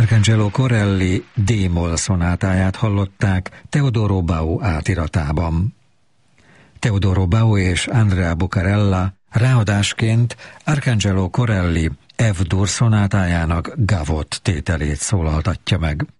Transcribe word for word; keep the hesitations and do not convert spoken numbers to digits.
Arcangelo Corelli D-moll szonátáját hallották Teodoro Bau átiratában. Teodoro Bau és Andrea Bucarella ráadásként Arcangelo Corelli F-dur szonátájának gavot tételét szólaltatja meg.